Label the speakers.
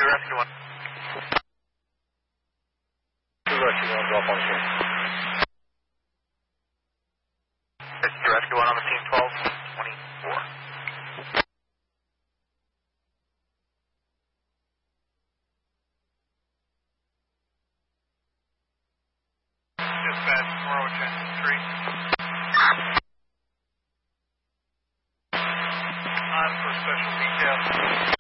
Speaker 1: Rescue 1.
Speaker 2: Rescue 1, drop on scene.
Speaker 1: Rescue 1 on the scene, 1224.
Speaker 3: Dispatch, Morrow 10-3. On for special detail.